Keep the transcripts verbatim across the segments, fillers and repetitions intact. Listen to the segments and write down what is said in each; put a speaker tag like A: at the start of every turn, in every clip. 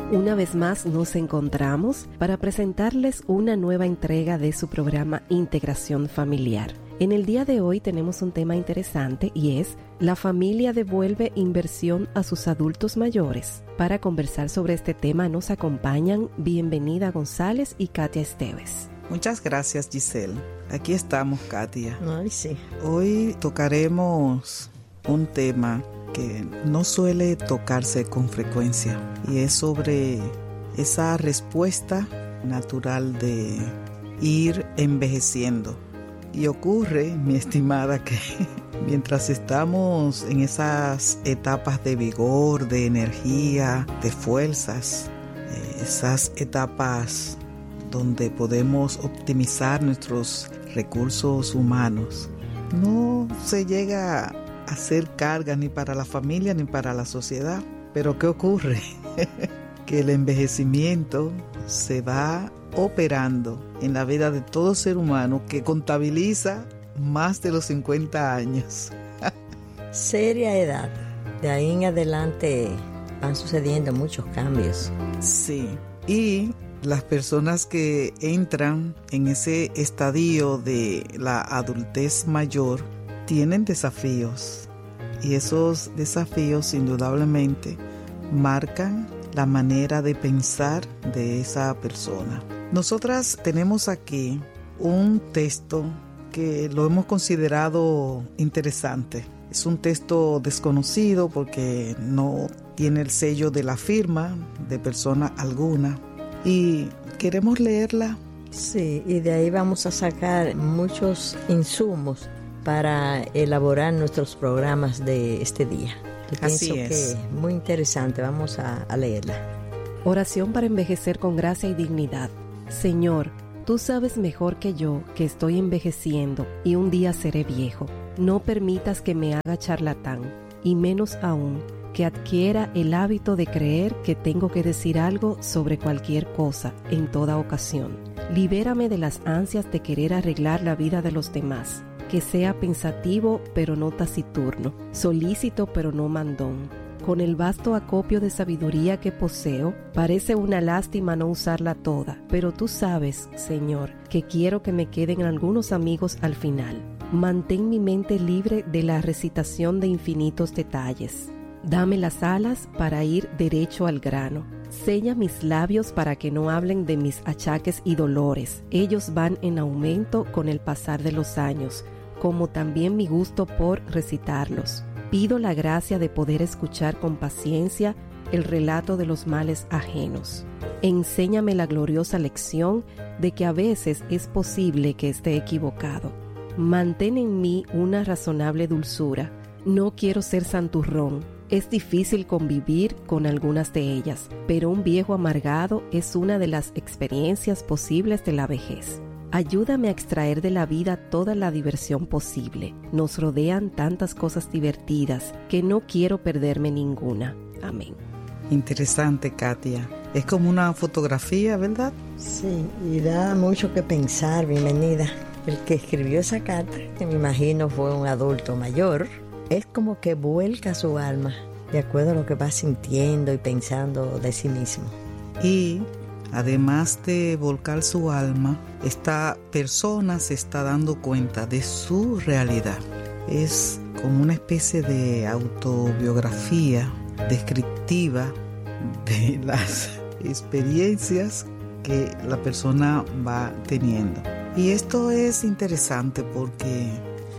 A: Una vez más nos encontramos para presentarles una nueva entrega de su programa Integración Familiar. En el día de hoy tenemos un tema interesante y es: ¿la familia devuelve inversión a sus adultos mayores? Para conversar sobre este tema nos acompañan Bienvenida González y Katia Esteves.
B: Muchas gracias, Giselle. Aquí estamos, Katia.
C: Ay, sí.
B: Hoy tocaremos un tema que no suele tocarse con frecuencia y es sobre esa respuesta natural de ir envejeciendo. Y ocurre, mi estimada, que mientras estamos en esas etapas de vigor, de energía, de fuerzas, esas etapas donde podemos optimizar nuestros recursos humanos, no se llega a hacer carga ni para la familia ni para la sociedad. Pero ¿qué ocurre? Que el envejecimiento se va operando en la vida de todo ser humano que contabiliza más de los cincuenta años.
C: Seria edad. De ahí en adelante van sucediendo muchos cambios.
B: Sí, y las personas que entran en ese estadio de la adultez mayor tienen desafíos, y esos desafíos indudablemente marcan la manera de pensar de esa persona. Nosotras tenemos aquí un texto que lo hemos considerado interesante. Es un texto desconocido porque no tiene el sello de la firma de persona alguna, y queremos leerla.
C: Sí, y de ahí vamos a sacar muchos insumos para elaborar nuestros programas de este día. Yo
B: Así
C: pienso
B: es.
C: que muy interesante. Vamos a, a leerla.
A: Oración para envejecer con gracia y dignidad. Señor, tú sabes mejor que yo que estoy envejeciendo y un día seré viejo. No permitas que me haga charlatán, y menos aún que adquiera el hábito de creer que tengo que decir algo sobre cualquier cosa en toda ocasión. Libérame de las ansias de querer arreglar la vida de los demás. Que sea pensativo pero no taciturno, solícito pero no mandón. Con el vasto acopio de sabiduría que poseo, parece una lástima no usarla toda, pero tú sabes, Señor, que quiero que me queden algunos amigos al final. Mantén mi mente libre de la recitación de infinitos detalles. Dame las alas para ir derecho al grano. Sella mis labios para que no hablen de mis achaques y dolores. Ellos van en aumento con el pasar de los años, como también mi gusto por recitarlos. Pido la gracia de poder escuchar con paciencia el relato de los males ajenos. Enséñame la gloriosa lección de que a veces es posible que esté equivocado. Mantén en mí una razonable dulzura. No quiero ser santurrón. Es difícil convivir con algunas de ellas, pero un viejo amargado es una de las experiencias posibles de la vejez. Ayúdame a extraer de la vida toda la diversión posible. Nos rodean tantas cosas divertidas que no quiero perderme ninguna. Amén.
B: Interesante, Katia. Es como una fotografía, ¿verdad?
C: Sí, y da mucho que pensar. Bienvenida. El que escribió esa carta, que me imagino fue un adulto mayor, es como que vuelca su alma de acuerdo a lo que va sintiendo y pensando de sí mismo.
B: Y además de volcar su alma, esta persona se está dando cuenta de su realidad. Es como una especie de autobiografía descriptiva de las experiencias que la persona va teniendo. Y esto es interesante porque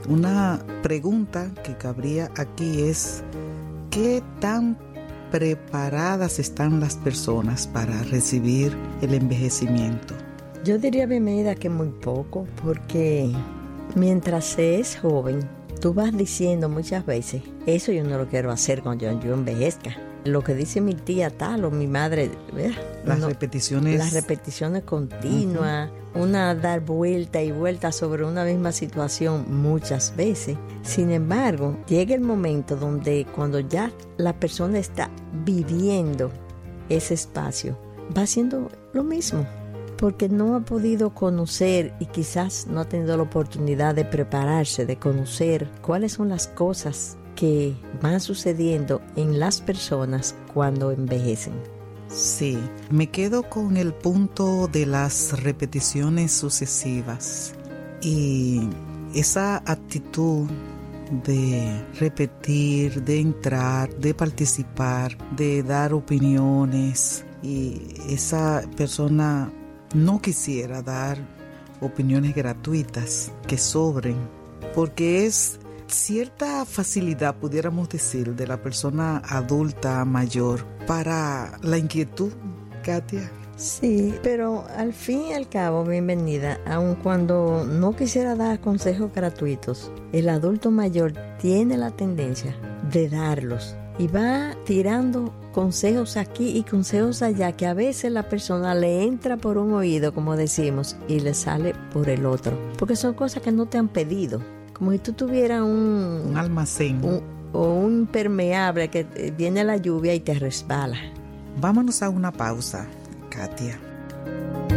B: una pregunta que cabría aquí es: ¿qué tan preparadas están las personas para recibir el envejecimiento?
C: Yo diría, bienvenida, que muy poco, porque mientras se es joven, tú vas diciendo muchas veces: eso yo no lo quiero hacer cuando yo, yo envejezca. Lo que dice mi tía tal o mi madre, ¿verdad?
B: Las
C: no,
B: repeticiones.
C: Las repeticiones continuas, uh-huh. Una dar vuelta y vuelta sobre una misma situación muchas veces. Sin embargo, llega el momento donde cuando ya la persona está viviendo ese espacio, va haciendo lo mismo, porque no ha podido conocer y quizás no ha tenido la oportunidad de prepararse, de conocer cuáles son las cosas que van sucediendo en las personas cuando envejecen.
B: Sí, me quedo con el punto de las repeticiones sucesivas y esa actitud de repetir, de entrar, de participar, de dar opiniones, y esa persona no quisiera dar opiniones gratuitas que sobren, porque es cierta facilidad, pudiéramos decir, de la persona adulta mayor para la inquietud, Katia.
C: Sí, pero al fin y al cabo, bienvenida, aun cuando no quisiera dar consejos gratuitos, el adulto mayor tiene la tendencia de darlos y va tirando consejos aquí y consejos allá, que a veces la persona le entra por un oído, como decimos, y le sale por el otro, porque son cosas que no te han pedido, como si tú tuvieras un,
B: un almacén
C: un, o un impermeable que viene la lluvia y te resbala.
B: Vámonos a una pausa, Katia.